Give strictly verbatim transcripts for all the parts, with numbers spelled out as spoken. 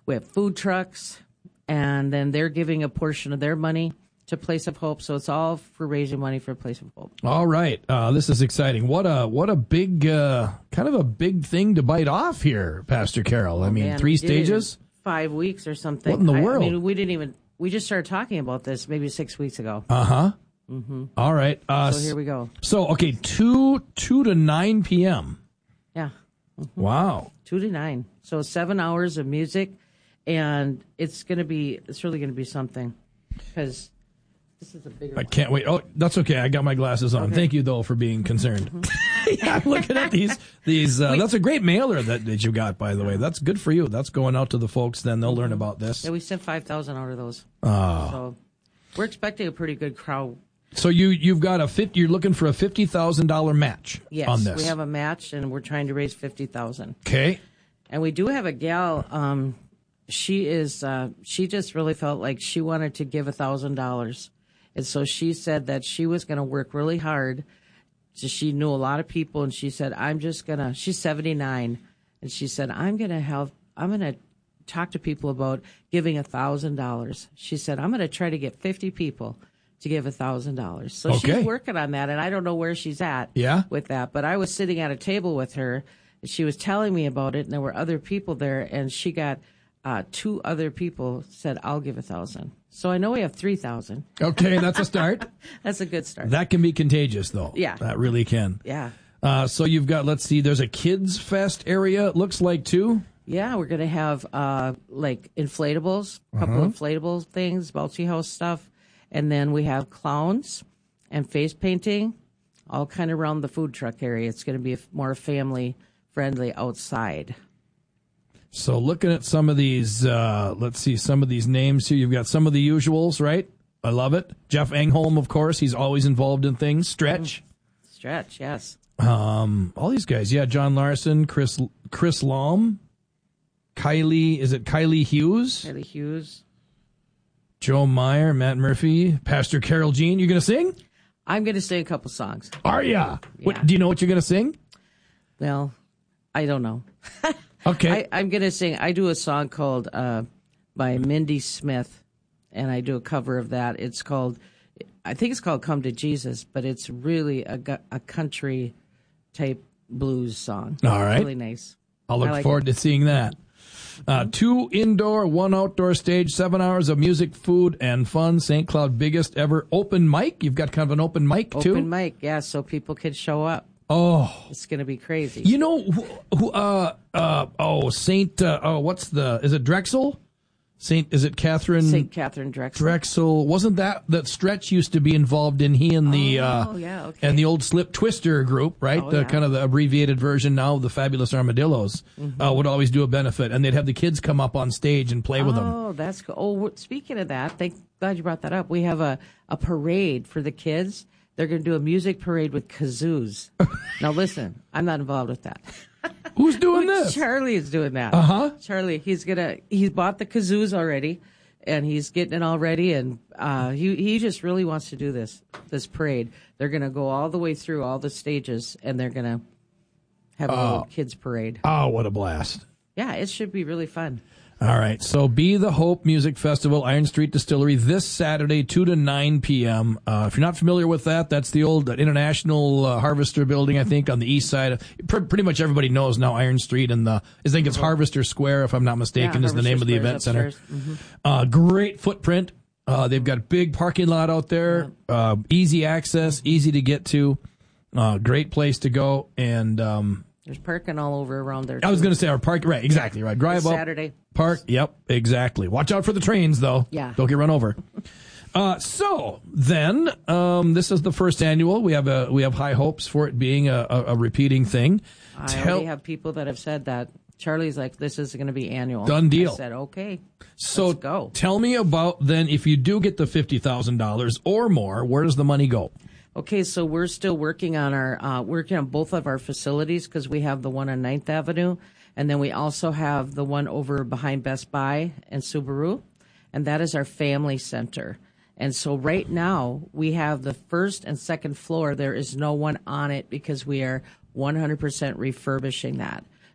We have food trucks, and then they're giving a portion of their money to Place of Hope. So it's all for raising money for Place of Hope. All right. Uh, this is exciting. What a what a big, uh, kind of a big thing to bite off here, Pastor Carol. I mean, Man, three we did it in stages? Five weeks or something. What in the I, world? I mean, we didn't even, we just started talking about this maybe six weeks ago. Uh-huh. Mm-hmm. All right. Uh, so here we go. So, okay, two, two to nine p.m. Yeah. Mm-hmm. Wow. Two to nine. So seven hours of music, and it's going to be, it's really going to be something, because this is a bigger I one. can't wait. Oh, that's okay. I got my glasses on. Okay. Thank you, though, for being concerned. Mm-hmm. Yeah, I'm looking at these. These. Uh, that's a great mailer that, that you got, by the way. That's good for you. That's going out to the folks. Then they'll learn about this. Yeah, we sent five thousand out of those. Oh. So we're expecting a pretty good crowd. So you, you've got a fifty, you're looking for a fifty thousand dollars match Yes, on this. we have a match, and we're trying to raise fifty thousand dollars. Okay. And we do have a gal. Um, she is. Uh, she just really felt like she wanted to give a thousand dollars, and so she said that she was going to work really hard. So she knew a lot of people, and she said, "I'm just gonna." She's seventy-nine, and she said, "I'm gonna help. I'm gonna talk to people about giving a thousand dollars." She said, "I'm gonna try to get fifty people to give a thousand dollars." So Okay. she's working on that, and I don't know where she's at. Yeah. With that, but I was sitting at a table with her. She was telling me about it, and there were other people there, and she got uh, two other people said, "I'll give a thousand." So I know we have three thousand. Okay, that's a start. That's a good start. That can be contagious, though. Yeah. That really can. Yeah. Uh, so you've got, let's see, there's a Kids Fest area, it looks like, too. Yeah, we're going to have uh, like inflatables, a couple Uh-huh. inflatable things, bouncy house stuff, and then we have clowns and face painting, all kind of around the food truck area. It's going to be more family friendly outside. So looking at some of these, uh, let's see, some of these names here. You've got some of the usuals, right? I love it. Jeff Engholm, of course. He's always involved in things. Stretch. Stretch, yes. Um, all these guys. Yeah, John Larson, Chris Chris Lom, Kylie, is it Kylie Hughes? Kylie Hughes. Joe Meyer, Matt Murphy, Pastor Carol Jean. You going to sing? I'm going to sing a couple songs. Are ya? What, Yeah. do you know what you're going to sing? Well, I don't know. Okay. I, I'm going to sing. I do a song called uh, by Mindy Smith, and I do a cover of that. It's called, I think it's called "Come to Jesus," but it's really a, gu- a country type blues song. All right. Really nice. I'll look I like forward to seeing that. Uh, two indoor, one outdoor stage, seven hours of music, food, and fun. Saint Cloud biggest ever open mic. You've got kind of an open mic, too? Open mic, yeah, so people can show up. Oh. It's going to be crazy. You know, who, who, uh, uh, oh, Saint, uh, oh, what's the, is it Drexel? Saint, is it Catherine? Saint Catherine Drexel. Drexel. Wasn't that, that Stretch used to be involved in, he and the, Oh, uh, yeah, okay. and the old Slip Twister group, right? Oh, the yeah. kind of the abbreviated version now of the Fabulous Armadillos, Mm-hmm. uh, would always do a benefit, and they'd have the kids come up on stage and play with them. Oh, that's cool. Oh, we're- speaking of that, thank glad you brought that up. We have a, a parade for the kids. They're going to do a music parade with kazoos. Now, listen, I'm not involved with that. Who's doing this? Charlie is doing that. Uh huh. Charlie, he's gonna he's bought the kazoos already, and he's getting it all ready, and uh, he he just really wants to do this this parade. They're gonna go all the way through all the stages, and they're gonna have a little kids parade. Oh, what a blast. Yeah, it should be really fun. All right. So Be the Hope Music Festival, Iron Street Distillery, this Saturday, two to nine p.m. Uh, if you're not familiar with that, that's the old International uh, Harvester building, I think, on the east side. Pr- pretty much everybody knows now Iron Street, and the, I think it's Harvester Square, if I'm not mistaken, Yeah, is the name of the event Harvester center. Square's upstairs. Uh, great footprint. Uh, they've got a big parking lot out there, uh, easy access, easy to get to, uh, great place to go. And um, There's parking all over around there. I was too. going to say our park, right? Exactly, right. Drive It's up, Saturday. park. Yep, exactly. Watch out for the trains, though. Yeah. Don't get run over. Uh, so then, um, this is the first annual. We have a we have high hopes for it being a, a, a repeating thing. I Tell- already have people that have said that. Charlie's like, this is going to be annual. Done deal. I said, okay. so let's go. Tell me about then if you do get the fifty thousand dollars or more, where does the money go? Okay, so we're still working on our uh, working on both of our facilities because we have the one on Ninth Avenue, and then we also have the one over behind Best Buy and Subaru, and that is our family center. And so right now we have the first and second floor. There is no one on it because we are one hundred percent refurbishing that.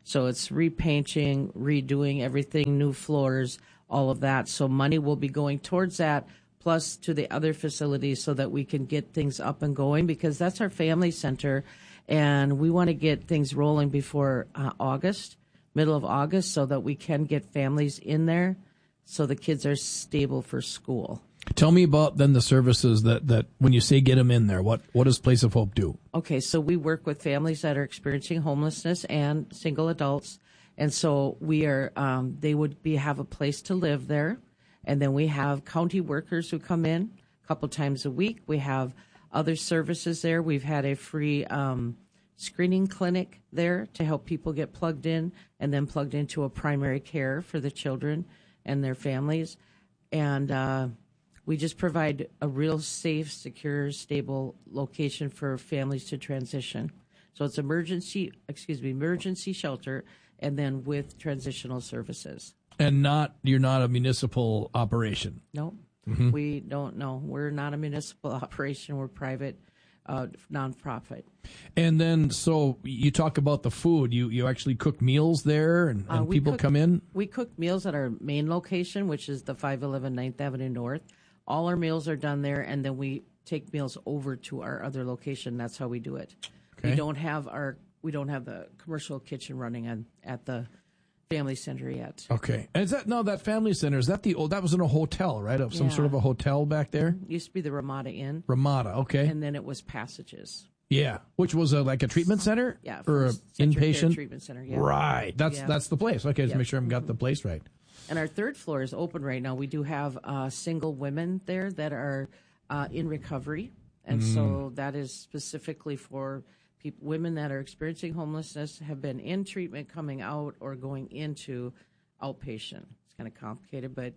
So it's repainting, redoing everything, new floors, all of that. So money will be going towards that, plus to the other facilities so that we can get things up and going, because that's our family center. And we want to get things rolling before uh, August, middle of August, so that we can get families in there so the kids are stable for school. Tell me about then the services that, that when you say get them in there, what, what does Place of Hope do? Okay, so we work with families that are experiencing homelessness and single adults. And so we are, um, they would be have a place to live there. And then we have county workers who come in a couple times a week. We have other services there. We've had a free um, screening clinic there to help people get plugged in and then plugged into a primary care for the children and their families. And uh, we just provide a real safe, secure, stable location for families to transition. So it's emergency, excuse me, emergency shelter, and then with transitional services. And not, you're not a municipal operation. No, Mm-hmm. we don't know. We're not a municipal operation. We're private, uh, nonprofit. And then, so you talk about the food. You you actually cook meals there, and, and Uh, we people cook- come in? We cook meals at our main location, which is the five eleven ninth Avenue North. All our meals are done there, and then we take meals over to our other location. That's how we do it. Okay. We don't have our we don't have the commercial kitchen running on, at the family center yet. Okay. And is that, no, that family center, is that the old, that was in a hotel, right? Of some Yeah. sort of a hotel back there? It used to be the Ramada Inn, Ramada, okay. and then it was Passages. Yeah. Which was a, like a treatment center? Yeah, Or a for Central Care inpatient? treatment center. Yeah. Right. That's Yeah. that's the place. Okay, let's Yeah. make sure I've got the place right. And our third floor is open right now. We do have uh, single women there that are uh, in recovery. And Mm. so that is specifically for people, women that are experiencing homelessness, have been in treatment, coming out, or going into outpatient. It's kind of complicated, but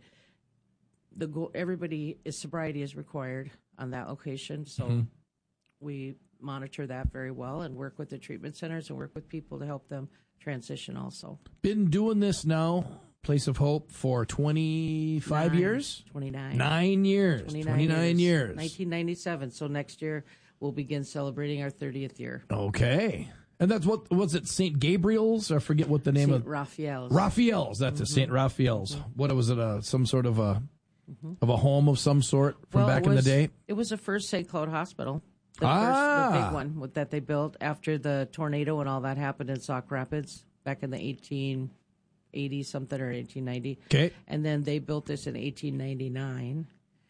the goal, everybody is sobriety is required on that location. So Mm-hmm. we monitor that very well and work with the treatment centers and work with people to help them transition also. Been doing this now, Place of Hope, for twenty-five Nine, years? twenty-nine. Nine years. twenty-nine, twenty-nine years. nineteen ninety-seven. So next year we'll begin celebrating our thirtieth year. Okay. And that's what, was it Saint Gabriel's? I forget what the name Saint of Raphael's. Raphael's. That's it, Saint Raphael's. What was it? Uh, some sort of a of a home of some sort from Well, back it in the was- day. It was the first Saint Cloud Hospital. The Ah. first, the big one with- that they built after the tornado and all that happened in Sauk Rapids back in the eighteen eighty something or eighteen ninety. Okay. And then they built this in eighteen ninety-nine,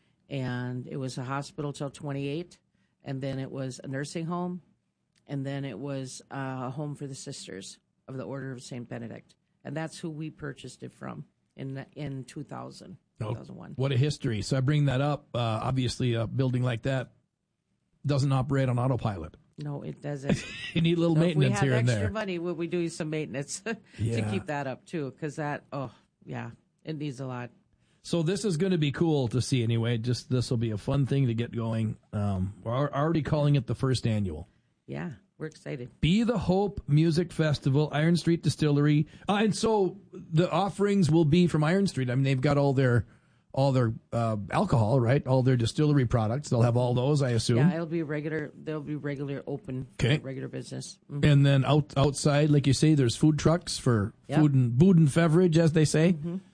and it was a hospital till twenty-eight, and then it was a nursing home, and then it was uh, a home for the Sisters of the Order of Saint Benedict, and that's who we purchased it from in in two thousand, Oh, two thousand one. what a history. So I bring that up. Uh, obviously, a building like that doesn't operate on autopilot. No, it doesn't. You need a little So if we maintenance had here and extra there. money, would we do some maintenance to Yeah. keep that up too? Because that, oh yeah, it needs a lot. So this is going to be cool to see anyway. Just this will be a fun thing to get going. Um, we're al- already calling it the first annual. Yeah, we're excited. Be the Hope Music Festival, Iron Street Distillery. Uh, and so the offerings will be from Iron Street. I mean, they've got all their all their uh, alcohol, right? All their distillery products. They'll have all those, I assume. Yeah, it'll be regular. They'll be regular open. Okay. Regular business. Mhm. And then out outside, like you say, there's food trucks for Yep. food and food and beverage, as they say.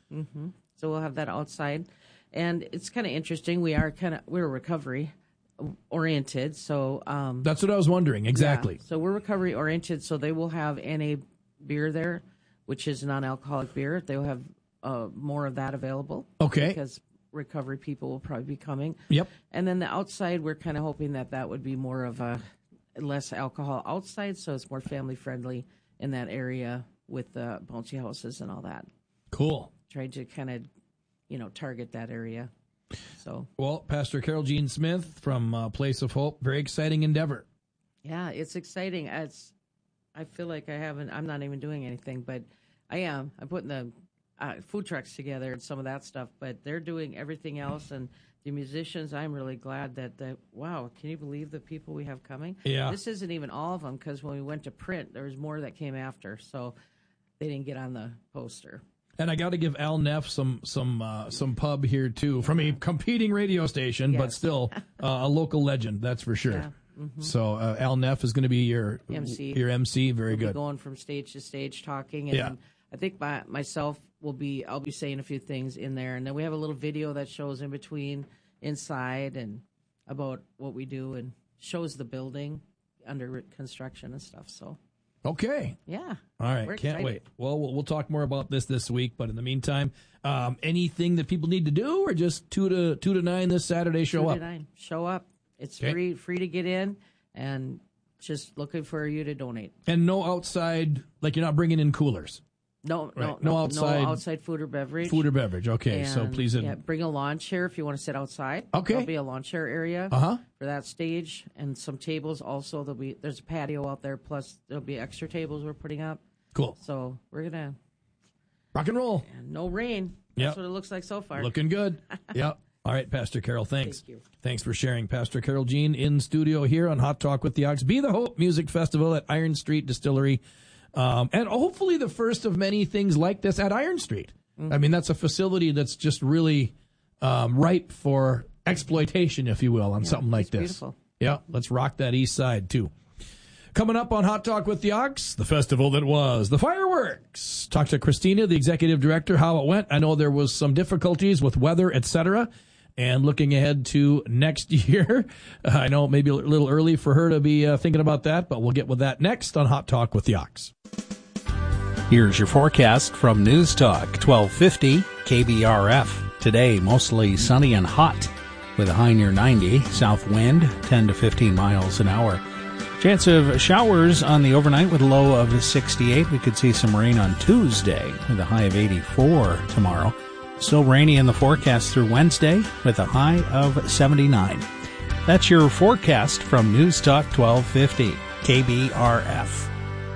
So we'll have that outside, and it's kind of interesting. We are kind of we're recovery oriented, so um, That's what I was wondering. Exactly. yeah. So we're recovery oriented. So they will have N A beer there, which is non-alcoholic beer. They will have uh, more of that available. Okay. Because recovery people will probably be coming. Yep. And then the outside, we're kind of hoping that that would be more of a less alcohol outside, so it's more family friendly in that area with the bouncy houses and all that. Cool. Trying to kind of, you know, target that area. So Well, Pastor Carol Jean Smith from uh, Place of Hope, very exciting endeavor. yeah, it's exciting. It's I feel like I haven't. I'm not even doing anything, but I am. I'm putting the uh, food trucks together and some of that stuff. But they're doing everything else, and the musicians. I'm really glad that the wow. Can you believe the people we have coming? Yeah. This isn't even all of them because when we went to print, there was more that came after. So they didn't get on the poster. And I got to give Al Neff some some uh, some pub here too, from a competing radio station, but Yes. still uh, a local legend. That's for sure. Yeah. Mm-hmm. So uh, Al Neff is going to be your M C. Your M C. Very we'll good. Be going from stage to stage talking. And yeah. I think my, myself will be, I'll be saying a few things in there. And then we have a little video that shows in between inside and about what we do and shows the building under construction and stuff. So. Okay. Yeah. All right. We're Can't excited. wait. Well, well, we'll talk more about this this week. But in the meantime, um, anything that people need to do, or just two to two to nine this Saturday? Show two up. To nine. Show up. It's Okay. free free to get in, and just looking for you to donate. And no outside, like you're not bringing in coolers. No, Right. no, No no, outside- no outside food or beverage. Food or beverage. Okay. And, so please. yeah, bring a lawn chair if you want to sit outside. Okay. There'll be a lawn chair area Uh huh. for that stage, and some tables. Also, there'll be there's a patio out there. Plus, there'll be extra tables we're putting up. Cool. So we're gonna Rock and roll. and no rain. Yep. That's what it looks like so far. Looking good. Yep. All right, Pastor Carol, thanks. Thank you. Thanks for sharing. Pastor Carol Jean in studio here on Hot Talk with the Ox. Be the Hope Music Festival at Iron Street Distillery. Um, and hopefully the first of many things like this at Iron Street. Mm-hmm. I mean, that's a facility that's just really um, ripe for exploitation, if you will, on Yeah, something like it's this. beautiful. Yeah, let's rock that east side, too. Coming up on Hot Talk with the Ox, the festival that was the fireworks. Talk to Christina, the executive director, how it went. I know there was some difficulties with weather, et cetera. And looking ahead to next year, uh, I know it may be a little early for her to be uh, thinking about that, but we'll get with that next on Hot Talk with the Ox. Here's your forecast from News Talk twelve fifty K B R F. Today, mostly sunny and hot with a high near ninety. South wind, ten to fifteen miles an hour. Chance of showers on the overnight with a low of sixty-eight. We could see some rain on Tuesday with a high of eighty-four tomorrow. Still rainy in the forecast through Wednesday with a high of seventy-nine. That's your forecast from News Talk twelve fifty K B R F.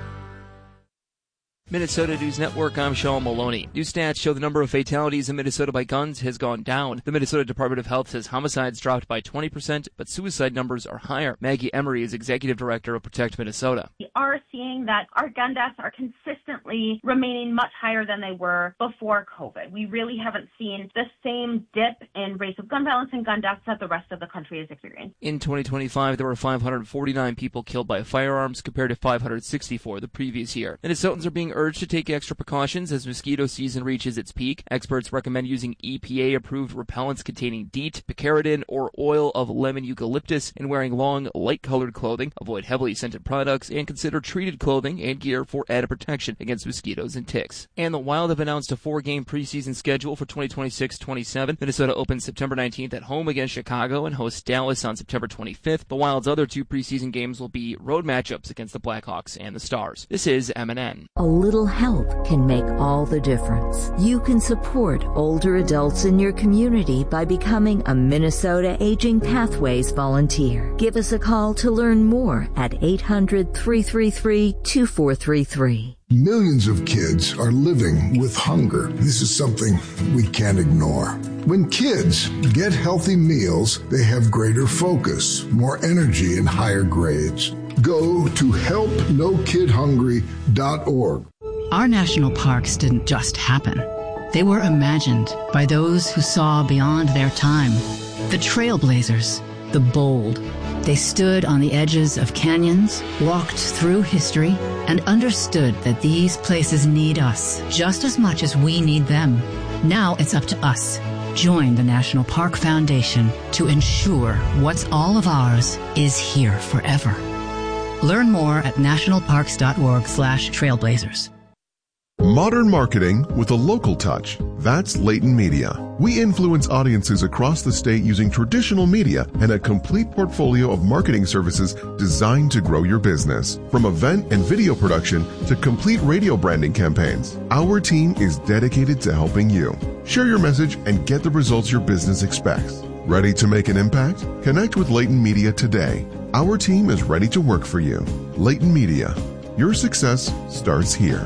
Minnesota News Network, I'm Sean Maloney. New stats show the number of fatalities in Minnesota by guns has gone down. The Minnesota Department of Health says homicides dropped by twenty percent, but suicide numbers are higher. Maggie Emery is executive director of Protect Minnesota. We are seeing that our gun deaths are consistently remaining much higher than they were before COVID. We really haven't seen the same dip in rates of gun violence and gun deaths that the rest of the country has experienced. In twenty twenty-five, there were five hundred forty-nine people killed by firearms compared to five hundred sixty-four the previous year. Minnesotans are being urged to take extra precautions as mosquito season reaches its peak. Experts recommend using E P A-approved repellents containing DEET, picaridin, or oil of lemon eucalyptus, and wearing long, light-colored clothing. Avoid heavily scented products, and consider treated clothing and gear for added protection against mosquitoes and ticks. And the Wild have announced a four-game preseason schedule for twenty twenty-six twenty-seven. Minnesota opens September nineteenth at home against Chicago and hosts Dallas on September twenty-fifth. The Wild's other two preseason games will be road matchups against the Blackhawks and the Stars. This is M and N. A little help can make all the difference. You can support older adults in your community by becoming a Minnesota Aging Pathways volunteer. Give us a call to learn more at eight hundred, three three three, two four three three. Millions of kids are living with hunger. This is something we can't ignore. When kids get healthy meals, they have greater focus, more energy, and higher grades. Go to help no kid hungry dot org. Our national parks didn't just happen. They were imagined by those who saw beyond their time. The trailblazers, the bold. They stood on the edges of canyons, walked through history, and understood that these places need us just as much as we need them. Now it's up to us. Join the National Park Foundation to ensure what's all of ours is here forever. Learn more at nationalparks.org slash trailblazers. Modern marketing with a local touch. That's Leighton Media. We influence audiences across the state using traditional media and a complete portfolio of marketing services designed to grow your business. From event and video production to complete radio branding campaigns, our team is dedicated to helping you. Share your message and get the results your business expects. Ready to make an impact? Connect with Leighton Media today. Our team is ready to work for you. Leighton Media. Your success starts here.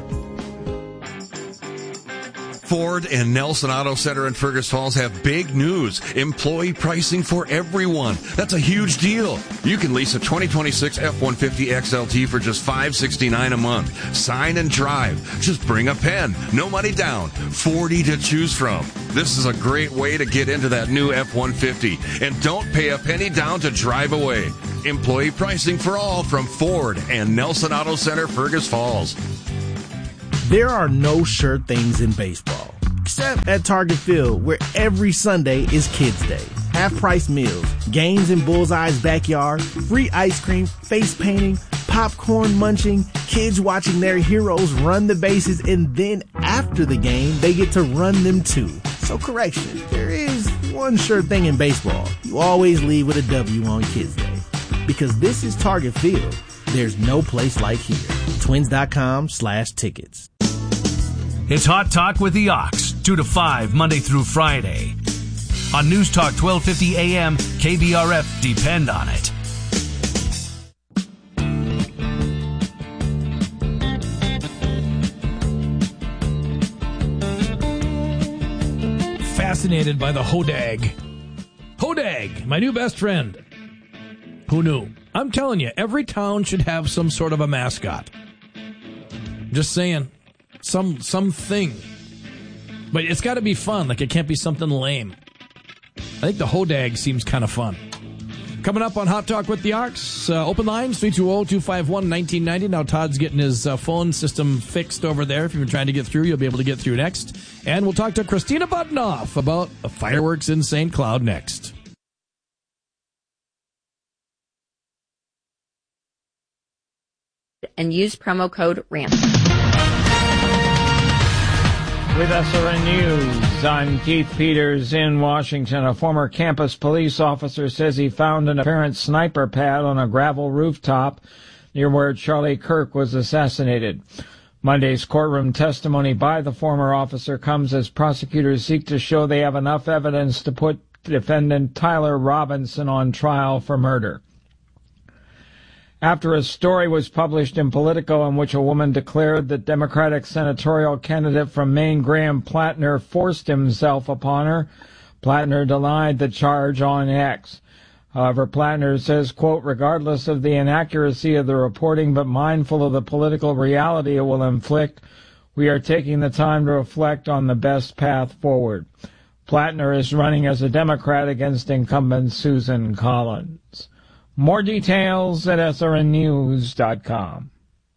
Ford and Nelson Auto Center in Fergus Falls have big news. Employee pricing for everyone. That's a huge deal. You can lease a twenty twenty-six F one fifty X L T for just five hundred sixty-nine dollars a month. Sign and drive. Just bring a pen. No money down. forty to choose from. This is a great way to get into that new F one fifty. And don't pay a penny down to drive away. Employee pricing for all from Ford and Nelson Auto Center, Fergus Falls. There are no sure things in baseball, except at Target Field, where every Sunday is Kids Day. Half-price meals, games in Bullseye's backyard, free ice cream, face painting, popcorn munching, kids watching their heroes run the bases, and then after the game, they get to run them too. So correction, there is one sure thing in baseball. You always leave with a W on Kids Day. Because this is Target Field, there's no place like here. Twins.com slash tickets. It's Hot Talk with the Ox, two to five, Monday through Friday. On News Talk twelve fifty A M, K B R F, depend on it. Fascinated by the Hodag. Hodag, my new best friend. Who knew? I'm telling you, every town should have some sort of a mascot. Just saying. Some something. But it's got to be fun. Like, it can't be something lame. I think the Hodag seems kind of fun. Coming up on Hot Talk with the Ox, uh, open lines, three two zero, two five one, one nine nine zero. Now Todd's getting his uh, phone system fixed over there. If you've been trying to get through, you'll be able to get through next. And we'll talk to Christina Budnoff about fireworks in Saint Cloud next. And use promo code RAMP. With S R N News, I'm Keith Peters in Washington. A former campus police officer says he found an apparent sniper pad on a gravel rooftop near where Charlie Kirk was assassinated. Monday's courtroom testimony by the former officer comes as prosecutors seek to show they have enough evidence to put defendant Tyler Robinson on trial for murder. After a story was published in Politico in which a woman declared that Democratic senatorial candidate from Maine, Graham Plattner, forced himself upon her, Plattner denied the charge on X. However, Plattner says, quote, regardless of the inaccuracy of the reporting but mindful of the political reality it will inflict, we are taking the time to reflect on the best path forward. Plattner is running as a Democrat against incumbent Susan Collins. More details at S R N news dot com.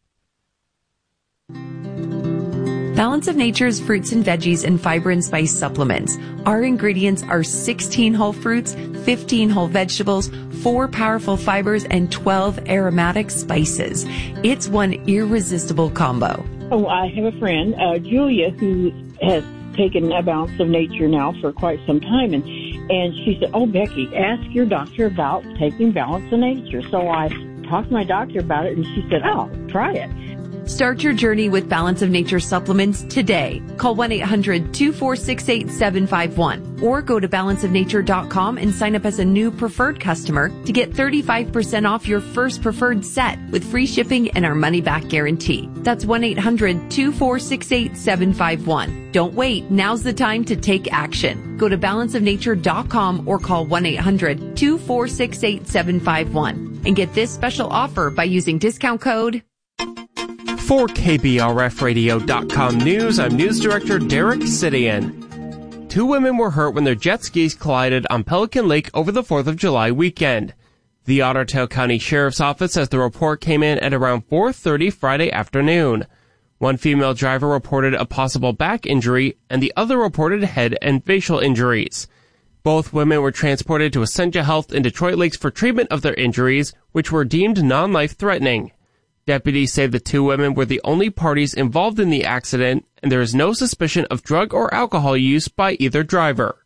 Balance of Nature's fruits and veggies and fiber and spice supplements. Our ingredients are sixteen whole fruits, fifteen whole vegetables, four powerful fibers, and twelve aromatic spices. It's one irresistible combo. Oh, I have a friend, uh, Julia, who has taken a Balance of Nature now for quite some time, and and she said, oh, Becky, ask your doctor about taking Balance of Nature. So I talked to my doctor about it, and she said, oh, try it. Start your journey with Balance of Nature supplements today. Call one eight hundred, two four six, eight seven five one or go to balance of nature dot com and sign up as a new preferred customer to get thirty-five percent off your first preferred set with free shipping and our money-back guarantee. That's one eight hundred, two four six, eight seven five one. Don't wait. Now's the time to take action. Go to balance of nature dot com or call one eight hundred, two four six, eight seven five one and get this special offer by using discount code. For K B R F radio dot com news, I'm News Director Derek Sidian. Two women were hurt when their jet skis collided on Pelican Lake over the fourth of July weekend. The Otter Tail County Sheriff's Office says the report came in at around four thirty Friday afternoon. One female driver reported a possible back injury, and the other reported head and facial injuries. Both women were transported to Essentia Health in Detroit Lakes for treatment of their injuries, which were deemed non-life-threatening. Deputies say the two women were the only parties involved in the accident, and there is no suspicion of drug or alcohol use by either driver.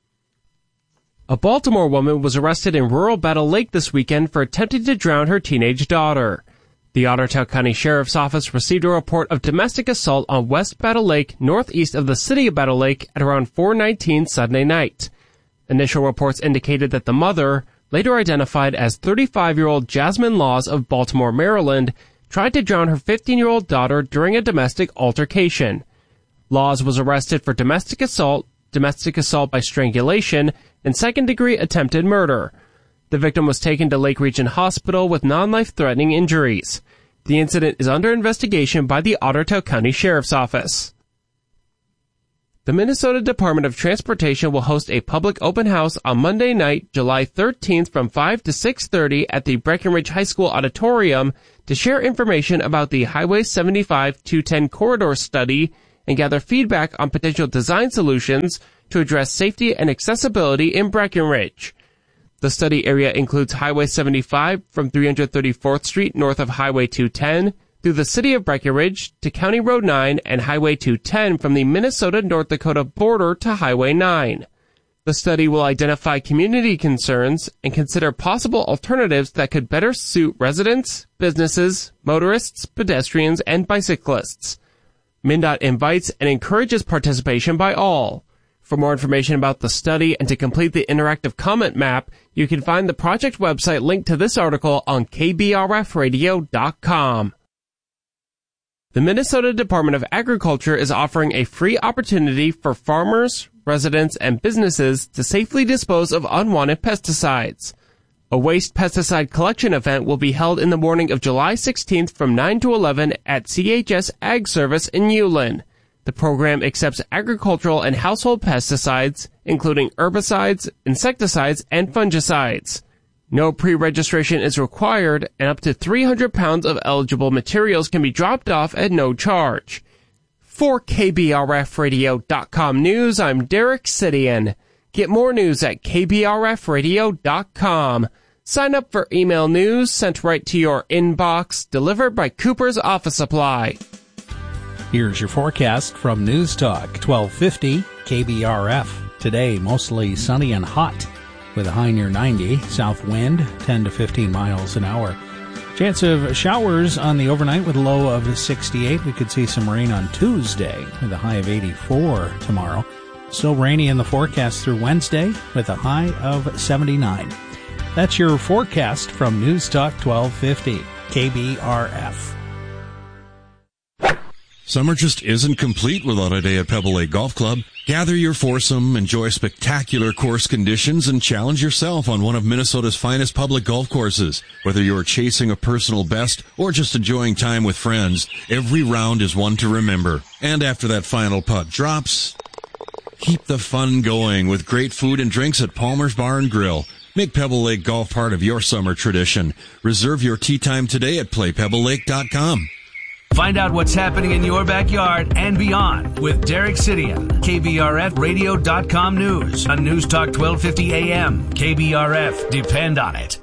A Baltimore woman was arrested in rural Battle Lake this weekend for attempting to drown her teenage daughter. The Otter Tail County Sheriff's Office received a report of domestic assault on West Battle Lake, northeast of the city of Battle Lake, at around four nineteen Sunday night. Initial reports indicated that the mother, later identified as thirty-five-year-old Jasmine Laws of Baltimore, Maryland, tried to drown her fifteen-year-old daughter during a domestic altercation. Laws was arrested for domestic assault, domestic assault by strangulation, and second-degree attempted murder. The victim was taken to Lake Region Hospital with non-life-threatening injuries. The incident is under investigation by the Otter Tail County Sheriff's Office. The Minnesota Department of Transportation will host a public open house on Monday night, July thirteenth from five to six thirty at the Breckenridge High School Auditorium to share information about the Highway seventy-five two ten corridor study and gather feedback on potential design solutions to address safety and accessibility in Breckenridge. The study area includes Highway seventy-five from three hundred thirty-fourth Street north of Highway two ten through the city of Breckenridge to County Road nine and Highway two ten from the Minnesota-North Dakota border to Highway nine. The study will identify community concerns and consider possible alternatives that could better suit residents, businesses, motorists, pedestrians, and bicyclists. MnDOT invites and encourages participation by all. For more information about the study and to complete the interactive comment map, you can find the project website linked to this article on K B R F radio dot com. The Minnesota Department of Agriculture is offering a free opportunity for farmers, residents, and businesses to safely dispose of unwanted pesticides. A waste pesticide collection event will be held in the morning of July sixteenth from nine to eleven at C H S Ag Service in Ulen. The program accepts agricultural and household pesticides, including herbicides, insecticides, and fungicides. No pre-registration is required, and up to three hundred pounds of eligible materials can be dropped off at no charge. For K B R F radio dot com News, I'm Derek Sidian. Get more news at K B R F radio dot com. Sign up for email news sent right to your inbox, delivered by Cooper's Office Supply. Here's your forecast from News Talk twelve fifty K B R F. Today, mostly sunny and hot, with a high near ninety, south wind ten to fifteen miles an hour. Chance of showers on the overnight with a low of sixty-eight. We could see some rain on Tuesday with a high of eighty-four tomorrow. Still rainy in the forecast through Wednesday with a high of seventy-nine. That's your forecast from News Talk twelve fifty K B R F. Summer just isn't complete without a day at Pebble Lake Golf Club. Gather your foursome, enjoy spectacular course conditions, and challenge yourself on one of Minnesota's finest public golf courses. Whether you're chasing a personal best or just enjoying time with friends, every round is one to remember. And after that final putt drops, keep the fun going with great food and drinks at Palmer's Bar and Grill. Make Pebble Lake Golf part of your summer tradition. Reserve your tee time today at play pebble lake dot com. Find out what's happening in your backyard and beyond with Derek Sidian. K B R F radio dot com News on News Talk twelve fifty A M. K B R F, depend on it.